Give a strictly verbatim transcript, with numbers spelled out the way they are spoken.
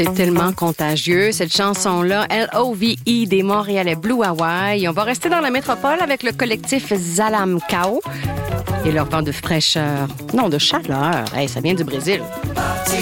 c'est tellement contagieux. Cette chanson-là, L O V E des Montréalais Blue Hawaii. On va rester dans la métropole avec le collectif Zalamcao et leur vent de fraîcheur. Non, de chaleur. Hey, ça vient du Brésil.